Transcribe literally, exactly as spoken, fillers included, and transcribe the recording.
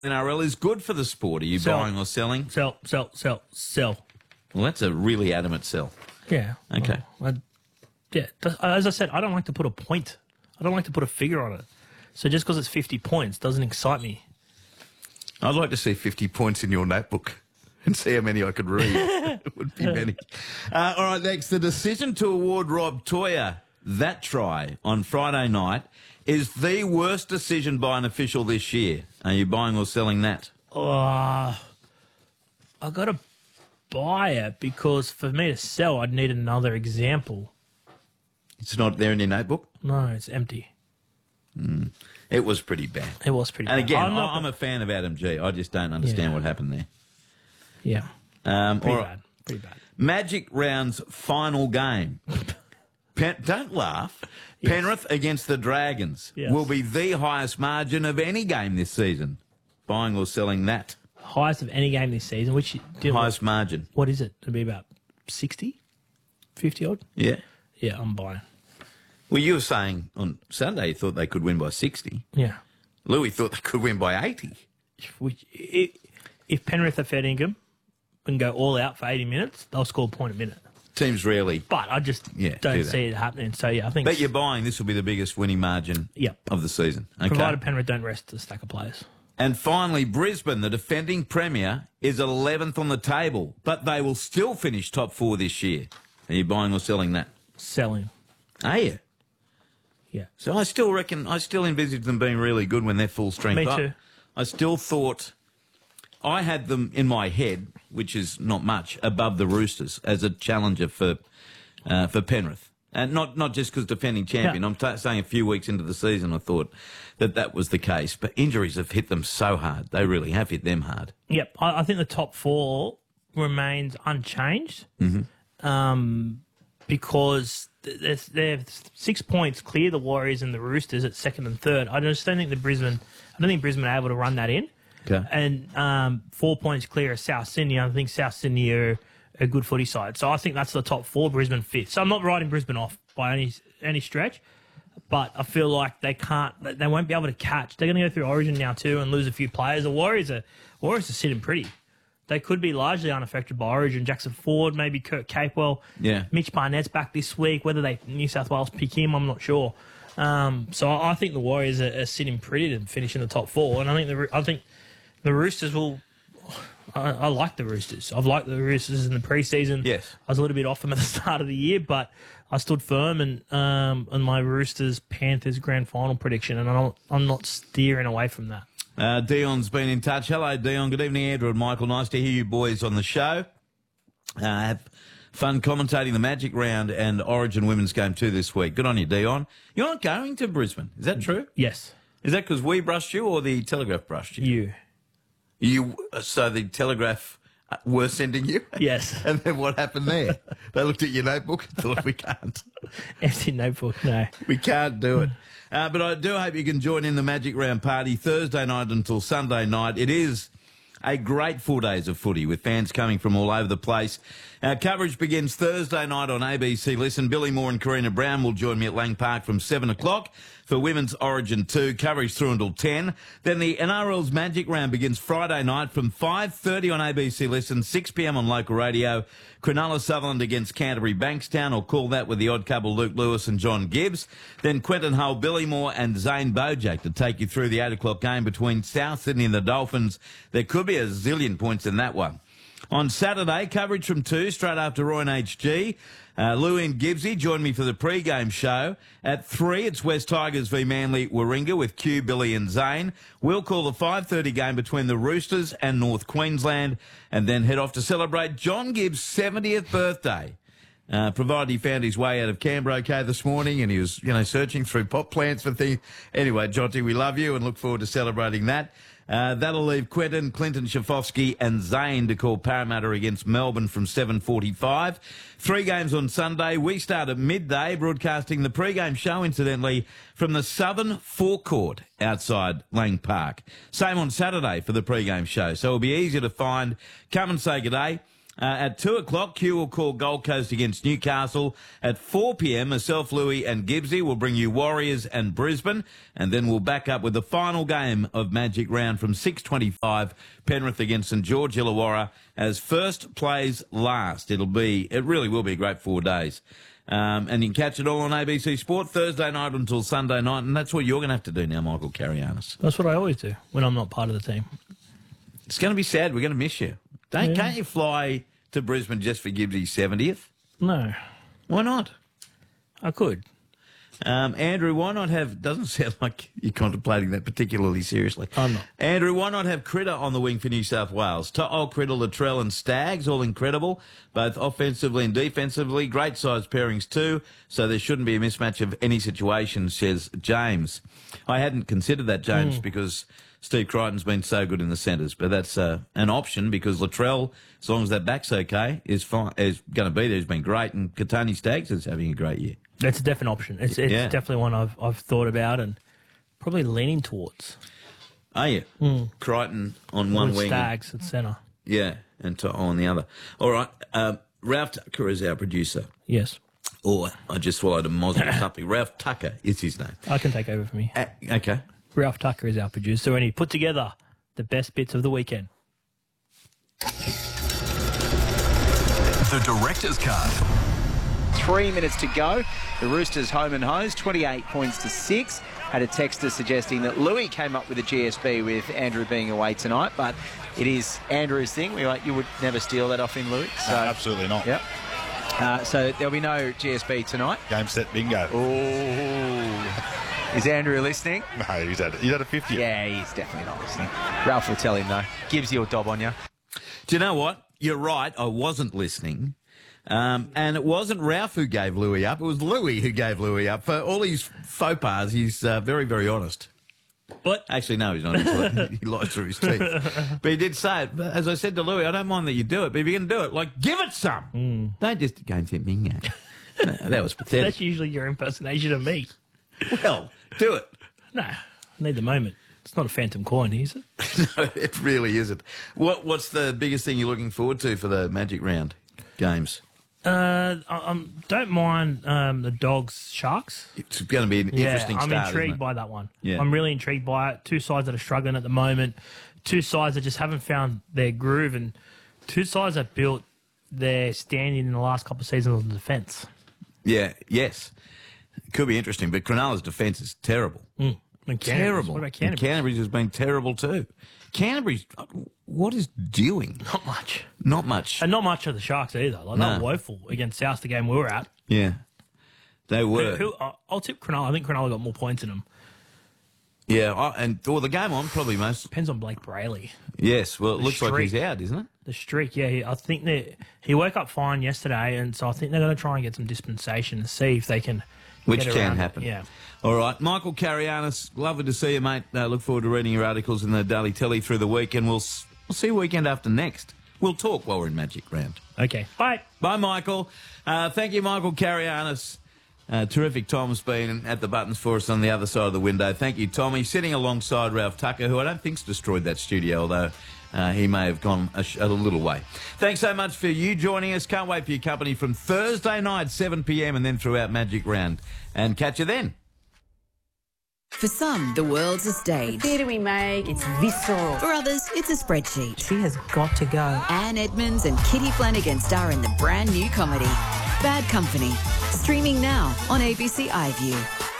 N R L is good for the sport. Are you Sell. buying or selling? Sell, sell, sell, sell. Well, that's a really adamant sell. Yeah. Okay. Well, I, yeah. th- As I said, I don't like to put a point. I don't like to put a figure on it. So just because it's fifty points doesn't excite me. I'd like to see fifty points in your notebook and see how many I could read. It would be many. Uh, all right, next, the decision to award Rob Toya that try on Friday night is the worst decision by an official this year. Are you buying or selling that? Uh, I got to buy it because for me to sell, I'd need another example. It's not there in your notebook? No, it's empty. Mm. It was pretty bad. It was pretty And bad. again, I'm, not, I'm a fan of Adam G. I just don't understand Yeah. what happened there. yeah, Um, pretty all right. bad. Pretty bad. Magic Round's final game. Pen- don't laugh. Yes. Penrith against the Dragons Yes. will be the highest margin of any game this season. Buying or selling that? Highest of any game this season. Which do, Highest margin. What is it? It'll be about sixty, fifty odd. Yeah. Yeah, I'm buying. Well, you were saying on Sunday you thought they could win by sixty. Yeah. Louis thought they could win by eighty. Which, if, if Penrith are fair income and go all out for eighty minutes, they'll score a point a minute. Teams rarely. But I just Yeah, don't do that. see it happening. So, yeah, I think... Bet you're buying this will be the biggest winning margin Yep. of the season. Okay. Provided Penrith don't rest a stack of players. And finally, Brisbane, the defending premier, is eleventh on the table, but they will still finish top four this year. Are you buying or selling that? Selling. Are you? Yeah. So I still reckon, I still envisage them being really good when they're full strength. Me I- too. I still thought, I had them in my head, which is not much, above the Roosters as a challenger for uh, for Penrith. And not, not just because defending champion. Yeah. I'm t- saying a few weeks into the season I thought that that was the case. But injuries have hit them so hard. They really have hit them hard. Yep. I, I think the top four remains unchanged Mm-hmm. um, because th- they're, they're six points clear, the Warriors and the Roosters at second and third. I just don't think the Brisbane... I don't think Brisbane are able to run that in. Okay. And um, four points clear of South Sydney. I think South Sydney are a good footy side. So I think that's the top four, Brisbane fifth. So I'm not writing Brisbane off by any any stretch, but I feel like they can't, they won't be able to catch. They're going to go through Origin now too and lose a few players. The Warriors are, Warriors are sitting pretty. They could be largely unaffected by Origin. Jackson Ford, maybe Kurt Capewell. Yeah. Mitch Barnett's back this week. Whether they New South Wales pick him, I'm not sure. Um, so I, I think the Warriors are, are sitting pretty to finish in the top four, and I think the I think the Roosters will. I, I like the Roosters. I've liked the Roosters in the preseason. Yes. I was a little bit off them at the start of the year, but I stood firm and um on my Roosters Panthers grand final prediction, and I'm I'm not steering away from that. Uh, Dion's been in touch. Hello, Dion. Good evening, Andrew and Michael. Nice to hear you boys on the show. Uh, have fun commentating the Magic Round and Origin Women's Game too this week. Good on you, Dion. You're not going to Brisbane. Is that true? Yes, Is that because we brushed you or the Telegraph brushed you? you. You so the Telegraph uh, were sending you? Yes. And then what happened there? They looked at your notebook and thought, we can't. Empty notebook. No. We can't do it. Uh, but I do hope you can join in the Magic Round party Thursday night until Sunday night. It is a great four days of footy with fans coming from all over the place. Our coverage begins Thursday night on A B C Listen. Billy Moore and Karina Brown will join me at Lang Park from seven o'clock for Women's Origin two, coverage through until ten. Then the N R L's Magic Round begins Friday night from five thirty on A B C Listen, six p m on local radio. Cronulla Sutherland against Canterbury Bankstown, or call that with the odd couple Luke Lewis and John Gibbs. Then Quentin Hull, Billy Moore and Zane Bojack to take you through the eight o'clock game between South Sydney and the Dolphins. There could be a zillion points in that one. On Saturday, coverage from two, straight after Roy and H G. Uh, Louie and Gibbsy join me for the pre-game show. At three, it's West Tigers v Manly Warringah with Q, Billy and Zane. We'll call the five thirty game between the Roosters and North Queensland and then head off to celebrate John Gibbs' seventieth birthday. Uh, provided he found his way out of Canberra okay this morning and he was, you know, searching through pot plants for things. Anyway, Jonty, we love you and look forward to celebrating that. Uh, that'll leave Quentin, Clinton Shafovsky and Zane to call Parramatta against Melbourne from seven forty-five. Three games on Sunday. We start at midday, broadcasting the pre-game show, incidentally, from the Southern Forecourt outside Lang Park. Same on Saturday for the pre-game show, so it'll be easier to find. Come and say good day. Uh, at two o'clock, Q will call Gold Coast against Newcastle. At four p.m, myself, Louis and Gibbsy will bring you Warriors and Brisbane. And then we'll back up with the final game of Magic Round from six twenty-five, Penrith against St George Illawarra, as first plays last. It'll be, it really will be a great four days. Um, and you can catch it all on A B C Sport Thursday night until Sunday night. And that's what you're going to have to do now, Michael Carianis. That's what I always do when I'm not part of the team. It's going to be sad. We're going to miss you. Don't, Yeah. Can't you fly to Brisbane just for Gibbsy's seventieth? No, Why not? I could. Um, Andrew, why not have, doesn't sound like you're contemplating that particularly seriously. I'm not. Andrew, why not have Critter on the wing for New South Wales? To'o, Critter, Latrell and Staggs, all incredible, both offensively and defensively. Great size pairings too, so there shouldn't be a mismatch of any situation, says James. I hadn't considered that, James, Mm. because Steve Crichton's been so good in the centres, but that's uh, an option because Latrell, as long as that back's okay, is fine, is going to be there. He's been great, and Katoni Staggs is having a great year. That's a definite option. It's, it's Yeah. definitely one I've I've thought about and probably leaning towards. Are you? Crichton on one With wing. Stags at centre. Yeah, and To'o on the other. All right. Um, Ralph Tucker is our producer. Yes, Or I just swallowed a Mozzie or something. Ralph Tucker is his name. I can take over for me. Uh, okay. Ralph Tucker is our producer, and he put together the best bits of the weekend. The Director's Cut. Three minutes to go. The Roosters home and hose, twenty-eight points to six. Had a texter suggesting that Louis came up with a G S B with Andrew being away tonight, but it is Andrew's thing. We like you would never steal that off him, Louis. So, No, absolutely not. Yep. Uh, so there'll be no G S B tonight. Game, set, bingo. Oh, is Andrew listening? No, he's had, he's had a fifty. Yeah, he's definitely not listening. Ralph will tell him though. Gives you a dob on you. Do you know what? You're right. I wasn't listening. Um, and it wasn't Ralph who gave Louis up. It was Louis who gave Louis up. For all his faux pas, he's uh, very, very honest. But Actually, no, he's not. He's he lies through his teeth. But he did say it. But as I said to Louis, I don't mind that you do it, but if you're going to do it, like, give it some. Don't just go and say, bingo. No, that was pathetic. that's usually your impersonation of me. Well, do it. No, I need the moment. It's not a phantom coin, is it? No, it really isn't. What What's the biggest thing you're looking forward to for the Magic Round games? Uh, I um, don't mind um, the Dogs Sharks. It's going to be an Yeah, interesting I'm start. intrigued isn't it? by that one. Yeah. I'm really intrigued by it. Two sides that are struggling at the moment. Two sides that just haven't found their groove, and two sides that built their standing in the last couple of seasons on the defence. Yeah, yes. It could be interesting, but Cronulla's defence is terrible. Mm. And Canterbury's- Terrible. What about And Canterbury? Canterbury's has been terrible too. Canterbury's, what is doing? Not much. Not much. And not much of the Sharks either. Like, No. they were woeful against South, the game we were at. Yeah. They were. Who, I'll I'll tip Cronulla. I think Cronulla got more points in them. Yeah, I, and well, the game on probably most. Depends on Blake Brayley. Yes, well, it The looks like streak. he's out, isn't it? The streak, yeah. He, I think that he woke up fine yesterday, and so I think they're going to try and get some dispensation to see if they can. Which get can around it. happen. Yeah. All right. Michael Carianis, lovely to see you, mate. Uh, look forward to reading your articles in the Daily Telly through the week, and we'll, s- we'll see you weekend after next. We'll talk while we're in Magic Round. Okay. Bye. Bye, Michael. Uh, thank you, Michael Carianis. Uh, terrific Tom's been at the buttons for us on the other side of the window. Thank you, Tommy. Sitting alongside Ralph Tucker, who I don't think's destroyed that studio, although uh, he may have gone a, sh- a little way. Thanks so much for you joining us. Can't wait for your company from Thursday night, seven p.m, and then throughout Magic Round. And catch you then. For some, the world's a stage. theatre we make, it's visceral. For others, it's a spreadsheet. She has got to go. Anne Edmonds and Kitty Flanagan star in the brand new comedy, Bad Company. Streaming now on A B C iView.